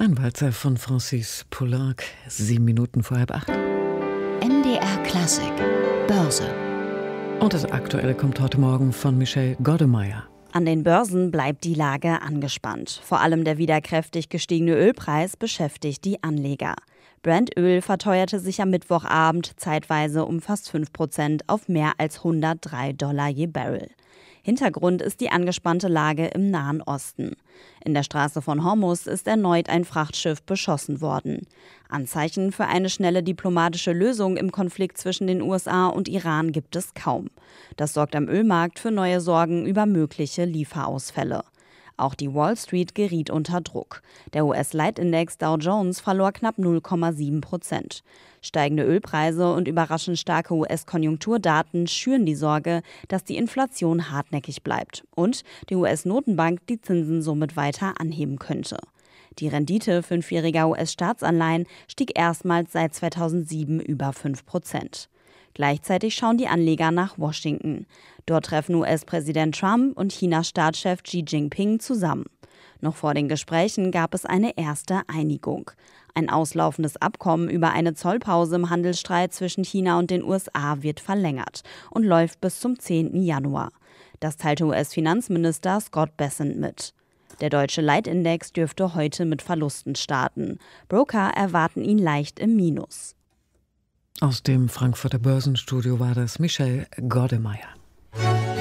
Ein Walzer von Francis Poulenc, 7 Minuten vor 7:30. NDR Klassik, Börse. Und das Aktuelle kommt heute Morgen von Michel Goddemeyer. An den Börsen bleibt die Lage angespannt. Vor allem der wieder kräftig gestiegene Ölpreis beschäftigt die Anleger. Brent-Öl verteuerte sich am Mittwochabend zeitweise um fast 5% auf mehr als $103 je Barrel. Hintergrund ist die angespannte Lage im Nahen Osten. In der Straße von Hormuz ist erneut ein Frachtschiff beschossen worden. Anzeichen für eine schnelle diplomatische Lösung im Konflikt zwischen den USA und Iran gibt es kaum. Das sorgt am Ölmarkt für neue Sorgen über mögliche Lieferausfälle. Auch die Wall Street geriet unter Druck. Der US-Leitindex Dow Jones verlor knapp 0,7%. Steigende Ölpreise und überraschend starke US-Konjunkturdaten schüren die Sorge, dass die Inflation hartnäckig bleibt und die US-Notenbank die Zinsen somit weiter anheben könnte. Die Rendite 5-jähriger US-Staatsanleihen stieg erstmals seit 2007 über 5%. Gleichzeitig schauen die Anleger nach Washington. Dort treffen US-Präsident Trump und Chinas Staatschef Xi Jinping zusammen. Noch vor den Gesprächen gab es eine erste Einigung. Ein auslaufendes Abkommen über eine Zollpause im Handelsstreit zwischen China und den USA wird verlängert und läuft bis zum 10. Januar. Das teilte US-Finanzminister Scott Bessent mit. Der deutsche Leitindex dürfte heute mit Verlusten starten. Broker erwarten ihn leicht im Minus. Aus dem Frankfurter Börsenstudio war das Michel Goddemeyer.